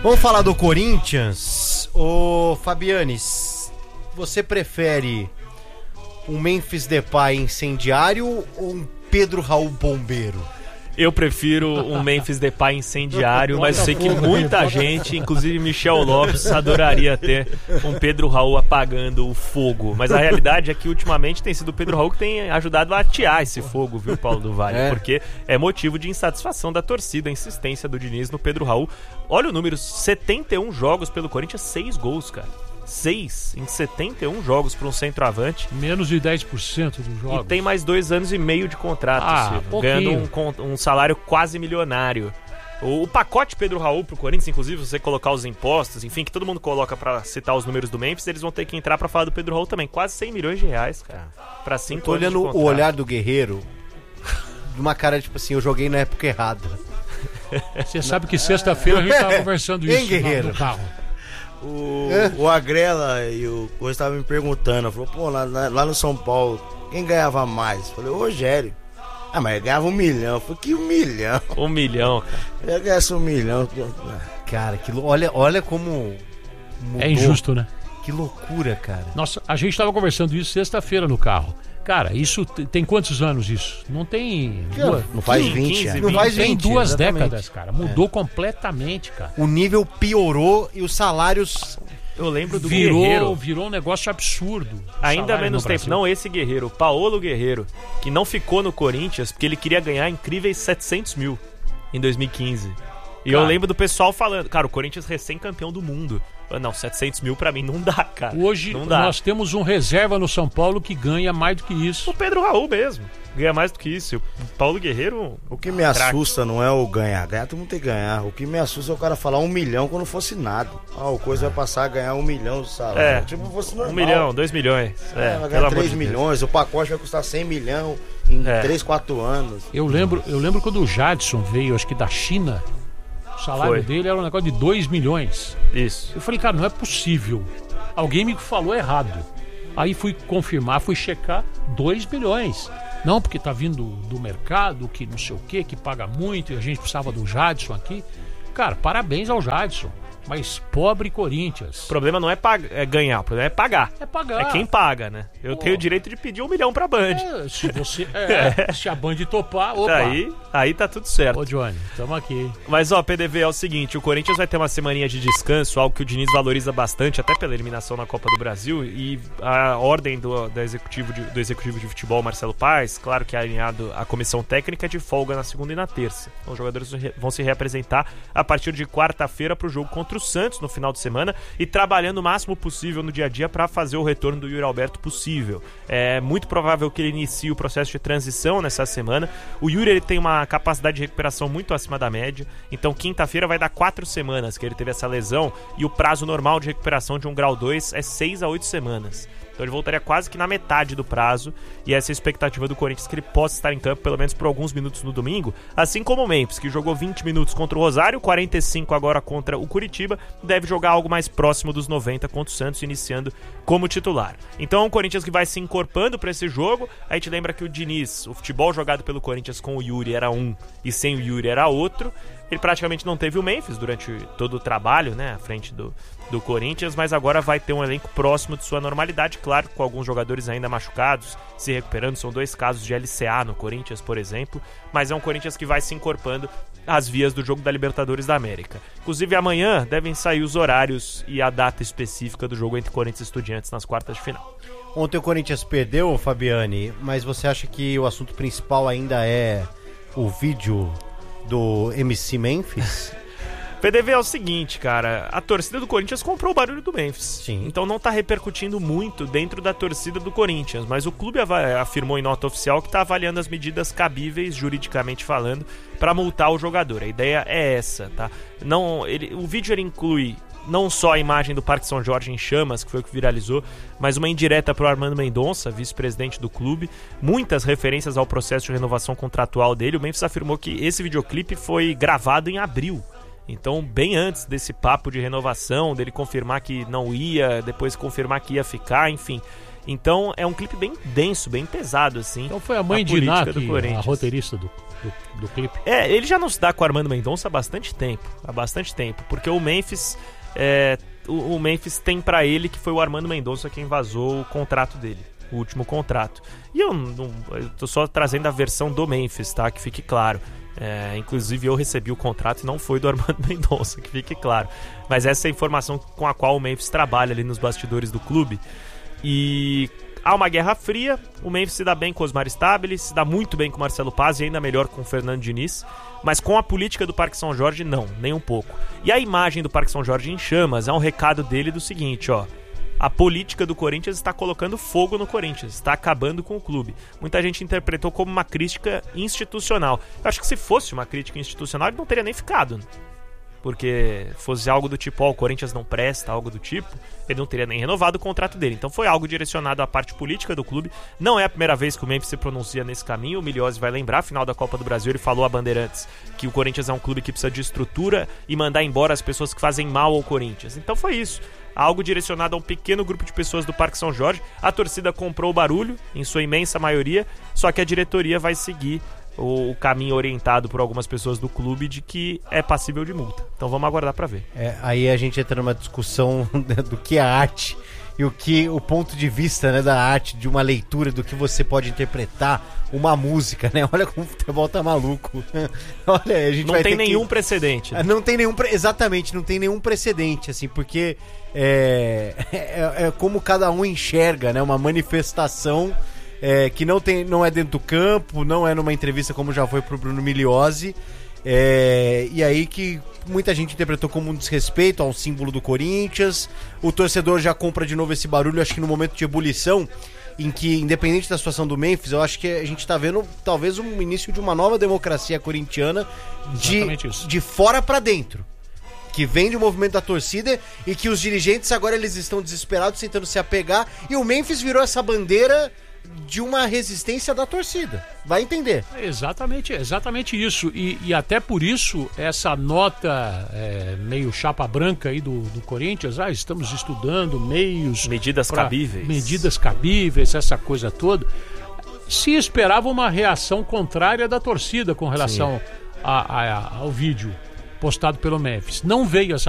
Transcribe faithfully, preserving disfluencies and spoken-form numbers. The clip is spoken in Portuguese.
Vamos falar do Corinthians. Ô Fabianes, você prefere um Memphis Depay incendiário ou um Pedro Raul bombeiro? Eu prefiro um Memphis Depay incendiário, mas eu sei que muita gente, inclusive Michel Lopes, adoraria ter um Pedro Raul apagando o fogo. Mas a realidade é que ultimamente tem sido o Pedro Raul que tem ajudado a atear esse fogo, viu, Paulo do Vale? É. Porque é motivo de insatisfação da torcida, a insistência do Diniz no Pedro Raul. Olha o número, setenta e um jogos pelo Corinthians, seis gols, cara. seis em setenta e um jogos para um centroavante. Menos de dez por cento dos jogos. E tem mais dois anos e meio de contrato, ah, Silvio, ganhando um, um salário quase milionário. O, o pacote Pedro Raul pro Corinthians, inclusive, você colocar os impostos, enfim, que todo mundo coloca para citar os números do Memphis, eles vão ter que entrar para falar do Pedro Raul também. Quase cem milhões de reais, cara. Pra cinco anos de contrato. Tô olhando o olhar do Guerreiro, de uma cara tipo assim, eu joguei na época errada. Você sabe que sexta-feira a gente tava conversando isso hein, Guerreiro? no carro. O, o Agrela e o Coisa estavam me perguntando, falou, pô, lá, lá no São Paulo, quem ganhava mais? Eu falei, o Rogério. Ah, mas ele ganhava um milhão. Eu falei, que um milhão? Um milhão, cara. Ele ganhasse um milhão. Cara, que, olha, olha como mudou. É injusto, né? Que loucura, cara. Nossa, a gente tava conversando isso sexta-feira no carro. Cara, isso tem quantos anos isso? Não tem... Duas, não faz vinte anos. Não faz vinte, tem duas exatamente. décadas, cara. Mudou é. completamente, cara. O nível piorou e os salários... Eu lembro do virou, Guerreiro. Virou um negócio absurdo. Ainda menos tempo. Não esse Guerreiro, o Paolo Guerreiro, que não ficou no Corinthians porque ele queria ganhar incríveis setecentos mil em dois mil e quinze. E cara, eu lembro do pessoal falando, cara, o Corinthians recém-campeão do mundo. Não, setecentos mil pra mim não dá, cara. Hoje não dá. Nós temos um reserva no São Paulo que ganha mais do que isso. O Pedro Raul mesmo. Ganha mais do que isso. O Paulo Guerreiro... O que me assusta não é o ganhar. Ganhar todo mundo tem que ganhar. O que me assusta é o cara falar um milhão quando fosse nada. Ah, o Coisa vai passar a ganhar um milhão de salário. É, tipo, fosse normal. Um milhão, dois milhões. É, é, vai ganhar três milhões. O pacote vai custar cem milhões em é. três, quatro anos. Eu lembro, eu lembro quando o Jadson veio, acho que da China... O salário Foi. dele era um negócio de dois milhões. Isso. Eu falei, cara, não é possível. Alguém me falou errado. Aí fui confirmar, fui checar, dois milhões. Não, porque tá vindo do mercado, que não sei o quê, que paga muito, e a gente precisava do Jadson aqui. Cara, parabéns ao Jadson. Mas pobre Corinthians. O problema não é, pag- é ganhar, o problema é pagar. É pagar. É quem paga, né? Eu Pô. tenho o direito de pedir um milhão pra Band. É, se você. É, se a Band topar, opa. Aí, aí tá tudo certo. Ô, Johnny, tamo aqui. Mas, ó, P D V, é o seguinte: o Corinthians vai ter uma semaninha de descanso, algo que o Diniz valoriza bastante, até pela eliminação na Copa do Brasil. E a ordem do, do, executivo, de, do executivo de futebol, Marcelo Paes, claro que é alinhado à comissão técnica, de folga na segunda e na terça. Então, os jogadores vão se reapresentar a partir de quarta-feira pro jogo contra o Santos, no final de semana, e trabalhando o máximo possível no dia a dia para fazer o retorno do Yuri Alberto possível. É muito provável que ele inicie o processo de transição nessa semana. O Yuri ele tem uma capacidade de recuperação muito acima da média, então quinta-feira vai dar quatro semanas que ele teve essa lesão, e o prazo normal de recuperação de um grau dois é seis a oito semanas. Então ele voltaria quase que na metade do prazo, e essa é a expectativa do Corinthians, que ele possa estar em campo pelo menos por alguns minutos no domingo, assim como o Memphis, que jogou vinte minutos contra o Rosário, quarenta e cinco agora contra o Curitiba, deve jogar algo mais próximo dos noventa contra o Santos, iniciando como titular. Então o Corinthians que vai se encorpando para esse jogo. A gente lembra que o Diniz, o futebol jogado pelo Corinthians com o Yuri era um e sem o Yuri era outro. Ele praticamente não teve o Memphis durante todo o trabalho, né, à frente do, do Corinthians, mas agora vai ter um elenco próximo de sua normalidade, claro, com alguns jogadores ainda machucados, se recuperando. São dois casos de L C A no Corinthians, por exemplo, mas é um Corinthians que vai se encorpando às vias do jogo da Libertadores da América. Inclusive, amanhã devem sair os horários e a data específica do jogo entre Corinthians e Estudiantes nas quartas de final. Ontem o Corinthians perdeu, Fabiane, mas você acha que o assunto principal ainda é o vídeo do M C Memphis? P D V é o seguinte, cara, a torcida do Corinthians comprou o barulho do Memphis. Sim. Então não tá repercutindo muito dentro da torcida do Corinthians, mas o clube afirmou em nota oficial que tá avaliando as medidas cabíveis, juridicamente falando, para multar o jogador. A ideia é essa, tá? Não, ele, o vídeo ele inclui não só a imagem do Parque São Jorge em chamas, que foi o que viralizou, mas uma indireta pro Armando Mendonça, vice-presidente do clube, muitas referências ao processo de renovação contratual dele. O Memphis afirmou que esse videoclipe foi gravado em abril. Então, bem antes desse papo de renovação, dele confirmar que não ia, depois confirmar que ia ficar, enfim. Então é um clipe bem denso, bem pesado, assim. Então foi a mãe a de Iná, do que, Corinthians. a roteirista do, do, do clipe. É, ele já não se dá com o Armando Mendonça há bastante tempo. Há bastante tempo. Porque o Memphis. É, o, o Memphis tem pra ele que foi o Armando Mendonça quem vazou o contrato dele. O último contrato. E eu não. Eu tô só trazendo a versão do Memphis, tá? Que fique claro. É, inclusive eu recebi o contrato e não foi do Armando Mendonça, que fique claro. Mas essa é a informação com a qual o Memphis trabalha ali nos bastidores do clube. E há uma guerra fria. O Memphis se dá bem com o Osmar Stabile, se dá muito bem com o Marcelo Paz e ainda melhor com o Fernando Diniz. Mas com a política do Parque São Jorge, não, nem um pouco. E a imagem do Parque São Jorge em chamas é um recado dele do seguinte, ó. A política do Corinthians está colocando fogo no Corinthians, está acabando com o clube. Muita gente interpretou como uma crítica institucional. Eu acho que se fosse uma crítica institucional, ele não teria nem ficado. Porque fosse algo do tipo, ó, o Corinthians não presta, algo do tipo, ele não teria nem renovado o contrato dele. Então foi algo direcionado à parte política do clube. Não é a primeira vez que o Memphis se pronuncia nesse caminho. O Miliose vai lembrar, final da Copa do Brasil, ele falou a Bandeirantes que o Corinthians é um clube que precisa de estrutura e mandar embora as pessoas que fazem mal ao Corinthians. Então foi isso. Algo direcionado a um pequeno grupo de pessoas do Parque São Jorge. A torcida comprou o barulho, em sua imensa maioria, só que a diretoria vai seguir o caminho orientado por algumas pessoas do clube de que é passível de multa. Então vamos aguardar para ver. É, aí a gente entra numa discussão do que é arte e o que o ponto de vista, né, da arte, de uma leitura do que você pode interpretar uma música, né? Olha como o futebol tá maluco. Olha, a gente não vai tem ter nenhum que... precedente. Né? Não tem nenhum, pre... exatamente, não tem nenhum precedente, assim, porque é... É, é como cada um enxerga, né? Uma manifestação é, que não tem, não é dentro do campo, não é numa entrevista como já foi pro Bruno Miliose. É, e aí que muita gente interpretou como um desrespeito ao símbolo do Corinthians. O torcedor já compra de novo esse barulho, acho que no momento de ebulição, em que, independente da situação do Memphis, eu acho que a gente tá vendo talvez um início de uma nova democracia corintiana de, de fora pra dentro, que vem do movimento da torcida e que os dirigentes agora eles estão desesperados tentando se apegar, e o Memphis virou essa bandeira de uma resistência da torcida. Vai entender. É exatamente, exatamente isso. E, e até por isso, essa nota é, meio chapa branca aí do, do Corinthians, ah, estamos estudando meios... Medidas pra, cabíveis. Medidas cabíveis, essa coisa toda. Se esperava uma reação contrária da torcida com relação a, a, ao vídeo postado pelo Memphis. Não veio essa